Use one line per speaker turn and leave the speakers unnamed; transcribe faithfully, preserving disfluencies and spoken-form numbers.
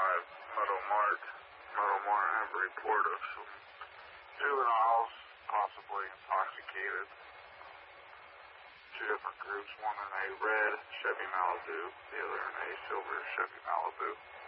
five, Meadow Mart. Meadow Mart have a report of some juveniles possibly intoxicated. Two different groups, one in a red Chevy Malibu, the other in a silver Chevy Malibu.